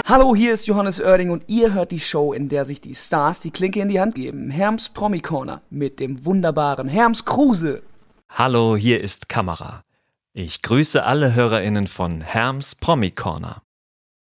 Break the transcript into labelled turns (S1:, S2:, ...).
S1: Hallo, hier ist Johannes Oerding und ihr hört die Show, in der sich die Stars die Klinke in die Hand geben. Herms Promi Corner mit dem wunderbaren Herms Kruse.
S2: Hallo, hier ist Kamera. Ich grüße alle HörerInnen von Herms Promi Corner.